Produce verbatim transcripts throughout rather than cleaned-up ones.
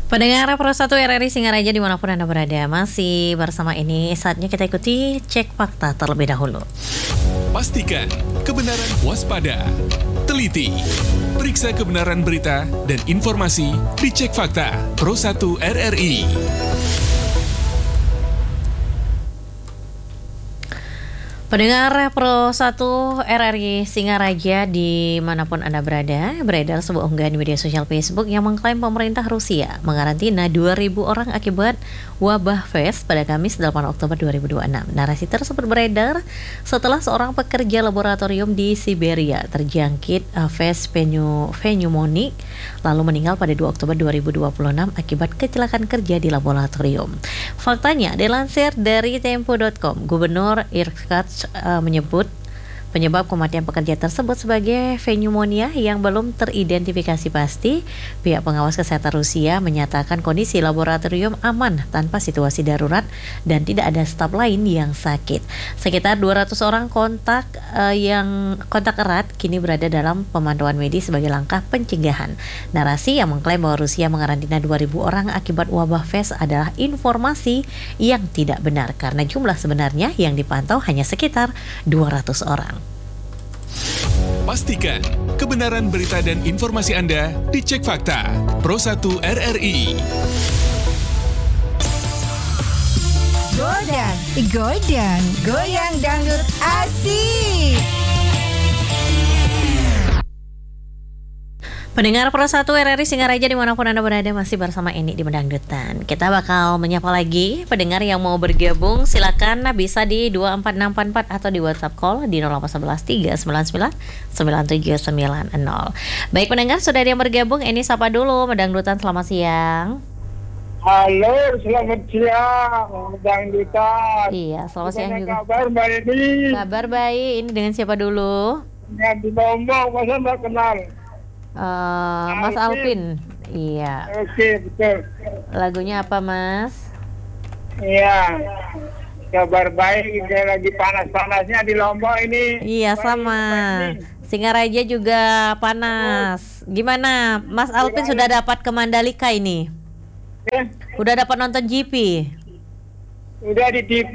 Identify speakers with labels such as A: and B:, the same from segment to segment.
A: Pendengar Pro satu R R I Singaraja dimanapun Anda berada, masih bersama ini saatnya kita ikuti cek fakta terlebih dahulu.
B: Pastikan kebenaran, waspada, teliti, periksa kebenaran berita dan informasi di Cek Fakta Pro satu R R I.
A: Pendengar Pro satu R R I Singaraja dimanapun Anda berada, beredar sebuah unggahan di media sosial Facebook yang mengklaim pemerintah Rusia mengarantina dua ribu orang akibat wabah Fes pada Kamis delapan Oktober dua ribu dua puluh enam. Narasi tersebut beredar setelah seorang pekerja laboratorium di Siberia terjangkit Fes pneumonik lalu meninggal pada dua Oktober dua ribu dua puluh enam akibat kecelakaan kerja di laboratorium. Faktanya, dilansir dari tempo dot com, Gubernur Irkutsk uh, menyebut penyebab kematian pekerja tersebut sebagai pneumonia yang belum teridentifikasi pasti. Pihak pengawas kesehatan Rusia menyatakan kondisi laboratorium aman tanpa situasi darurat dan tidak ada staf lain yang sakit. Sekitar dua ratus orang kontak uh, yang kontak erat kini berada dalam pemantauan medis sebagai langkah pencegahan. Narasi yang mengklaim bahwa Rusia mengarantina dua ribu orang akibat wabah Fes adalah informasi yang tidak benar karena jumlah sebenarnya yang dipantau hanya sekitar dua ratus orang.
B: Pastikan kebenaran berita dan informasi Anda di Cek Fakta Pro satu R R I.
C: Godang, godang, goyang dangdut asik.
A: Pendengar Pro satu R R I Singaraja dimanapun Anda berada, masih bersama ini di Mendangdutan. Kita bakal menyapa lagi pendengar yang mau bergabung. Silakan bisa di dua empat enam empat empat atau di WhatsApp call di nol delapan satu satu tiga sembilan sembilan sembilan tujuh sembilan nol. Baik pendengar, sudah ada yang bergabung. Ini sapa dulu Mendangdutan, selamat siang.
D: Halo, selamat siang Mendangdutan.
A: Iya, selamat siang juga.
D: Kabar Mbak Eni?
A: Kabar baik. Ini dengan siapa dulu?
D: Yang di Lombok, masa Mbak kenal?
A: Uh, Mas Alvin. Iya.
D: Oke, betul.
A: Lagunya apa Mas?
D: Iya. Kabar baik, lagi panas-panasnya di Lombok ini.
A: Iya,
D: baik,
A: sama.
D: baik.
A: Singaraja juga panas. Gimana? Mas Alvin sudah dapat ke Mandalika ini?
D: Ya,
A: Udah dapat nonton G P?
D: udah di T V.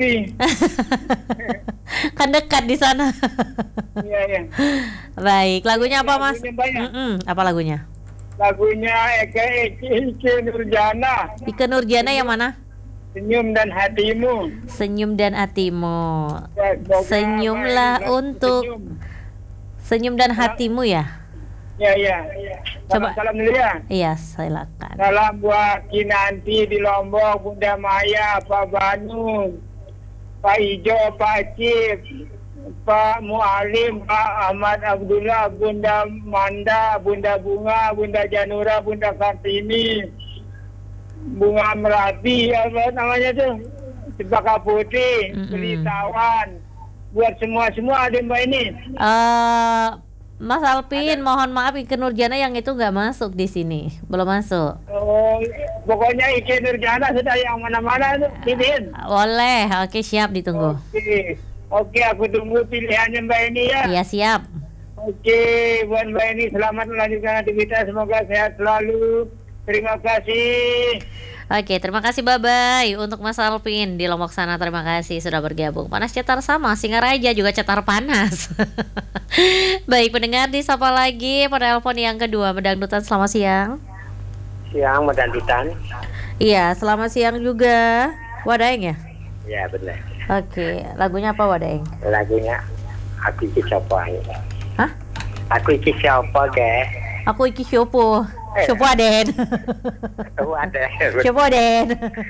A: Kan dekat di sana.
D: Iya, iya.
A: Baik, lagunya apa Mas?
D: Lagunya banyak.
A: Mm-mm, apa lagunya?
D: Lagunya Eke Eke Ike Nurjana.
A: Ike Nurjana yang mana?
D: Senyum dan hatimu.
A: Senyum dan hatimu.
D: Ya, semoga
A: Senyumlah
D: apa ini,
A: untuk
D: senyum.
A: Senyum dan hatimu ya?
D: Ya, ya.
A: Coba.
D: Salam dulu ya.
A: Iya, silakan.
D: Salam buat Kinanti di Lombok, Bunda Maya, Pak Banu, Pak Ijo, Pak Cip, Pak Mualim, Pak Ahmad Abdullah, Bunda Manda, Bunda Bunga, Bunda Janura, Bunda Kartini, Bunga Melati, apa namanya tuh, Cempaka Putih,
A: Mm-mm.
D: Pelitawan, buat semua-semua ada Mbak ini.
A: Eh, Mas Alvin, mohon maaf Ike Nurjana yang itu nggak masuk di sini, belum masuk.
D: Oh, pokoknya Ike Nurjana sudah yang mana-mana tuh, Tidin.
A: Boleh, oke siap ditunggu.
D: Oke, oke aku tunggu pilihannya Mbak Eni ya.
A: Iya siap.
D: Oke, buat Mbak Eni selamat melanjutkan aktivitas, semoga sehat selalu. Terima kasih.
A: Oke, terima kasih bye-bye untuk Mas Alvin di Lombok sana. Terima kasih sudah bergabung. Panas cetar sama, Singaraja juga cetar panas. Baik, pendengar disapa lagi pada telepon yang kedua. Mendangdutan, selamat siang.
E: Siang Mendangdutan.
A: Iya, selamat siang juga. Wadaeng ya?
E: Ya benar.
A: Oke, lagunya apa Wadaeng?
E: Lagunya Aku Iki Siapa.
A: Hah?
E: Aku Iki Siapa ke?
A: Aku iki Siopo.
E: Eh.
A: Siopo Aden.
E: Oh ada.
A: Siopo Aden.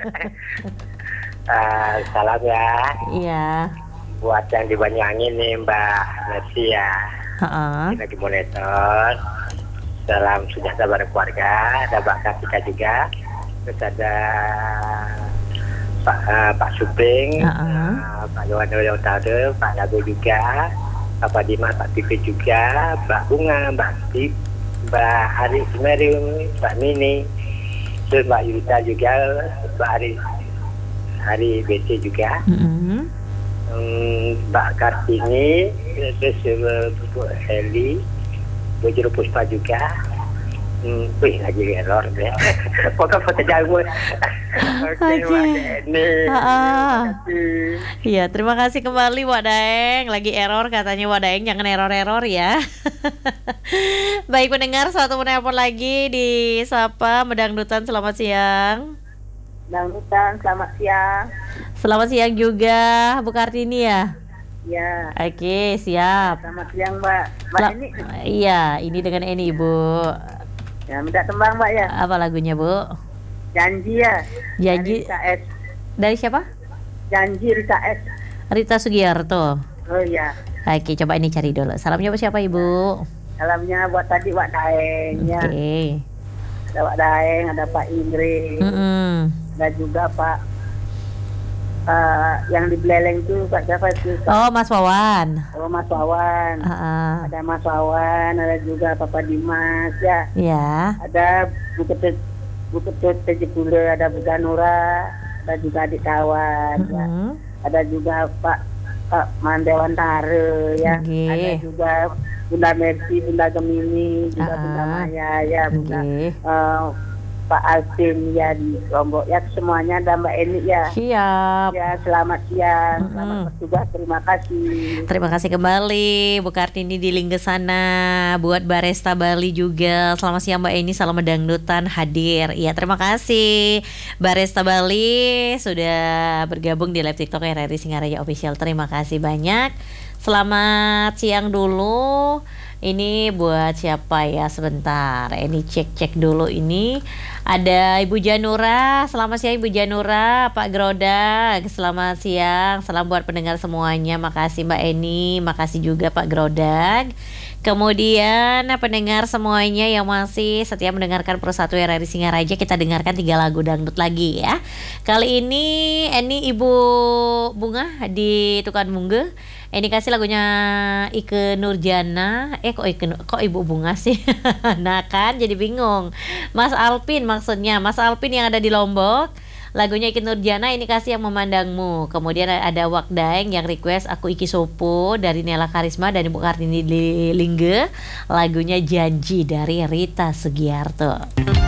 E: uh, salam ya
A: Iya.
E: buat yang di Banyuwangi nih Mbak Nasi ya.
A: Heeh.
E: Kita di monitor. Salam sejahtera pada keluarga. Ada Mbak Kartika juga. Terus ada Pak uh, Pak Suping,
A: Uh-uh.
E: uh, Pak Yohan Dodo Utara, Pak Lagu juga, Pak Dimas, Pak Tivi juga, Mbak Bunga, Mbak Tip, Mbak Aris Merium, Mbak Mini, terus Mbak Yudita juga, Mbak Aris Hari B C juga,
A: Mm-hmm.
E: um, Mbak Kartini, terus uh, Bu Heli, Bu Juru Puspa juga, Hmm, wih lagi error deh. Pokoknya foto jauh. Oke,
A: Oke.
E: Wak Deni.
A: Ah, ah.
E: Terima kasih.
A: Iya, terima kasih kembali Wak Daeng. Lagi error katanya Wak Daeng, jangan error-error ya. Baik pendengar, satu menelpon lagi di Sapa Medangdutan. Selamat siang.
F: Dangdutan, selamat siang.
A: Selamat siang juga Bu Kartini ya.
F: Ya,
A: Oke, siap.
F: selamat siang Mbak. Mbak
A: Sel-
F: ini,
A: Iya, ini dengan Eni Ibu.
F: ya minta tembang Mbak ya.
A: Apa lagunya Bu?
F: Janji ya.
A: Janji
F: Dari Rita S.
A: dari siapa?
F: Janji Rita S.
A: Rita Sugiarto.
F: Oh iya.
A: Oke, coba ini cari dulu. Salamnya buat siapa Ibu?
F: Salamnya buat tadi Wak Daeng ya.
A: Oke.
F: Ada Wak Daeng, ada Pak Ingrid,
A: Mm-mm.
F: ada juga Pak eh, yang di Beleleng itu Pak siapa itu? Pak
A: Oh, Mas Wawan.
F: oh, Mas Wawan.
A: Ah, ah.
F: Ada Mas Wawan, ada juga Papa Dimas ya.
A: Ya.
F: Ada Bu Ketut Bu Ketut Tejepule, ada Bu Ganura, ada juga adik kawan ya.
A: Mm-mm.
F: Ada juga Pak Pak Mandewan Tare ya.
A: Oke.
F: Ada juga Bunda Mercy, Bunda Gemini, juga
A: Ah.
F: Bunda Maya ya, Bunda
A: Oke.
F: eh, Pak Alvin ya di Lombok ya, semuanya ada Mbak Eni ya.
A: Siap.
F: Ya, selamat siang,
A: Mm-mm.
F: selamat bertugas, terima kasih.
A: Terima kasih kembali Bu Kartini di link ke sana. Buat Baresta Bali juga. Selamat siang Mbak Eni, salam Medangdutan hadir. Iya, terima kasih Baresta Bali sudah bergabung di live TikTok R R I Singaraja Official. Terima kasih banyak. Selamat siang dulu. Ini buat siapa ya, sebentar. Ini cek-cek dulu ini. Ada Ibu Janura. Selamat siang Ibu Janura, Pak Grodag. Selamat siang. Salam buat pendengar semuanya. Makasih Mbak Eni, makasih juga Pak Grodag. Kemudian pendengar semuanya yang masih setia mendengarkan Pro satu R R I Singaraja, kita dengarkan tiga lagu dangdut lagi ya. Kali ini Eni Ibu Bunga di Tukan Mungge. Ini kasih lagunya Ike Nurjana. Eh kok Ike kok Ibu Bunga sih? Nah kan jadi bingung. Mas Alpin maksudnya, Mas Alpin yang ada di Lombok. Lagunya Ike Nurjana, ini kasih yang memandangmu. Kemudian ada Wak Daeng yang request Aku Iki Sopo dari Nela Karisma dan Ibu Kartini Lingge. Lagunya Janji dari Rita Sugiarto.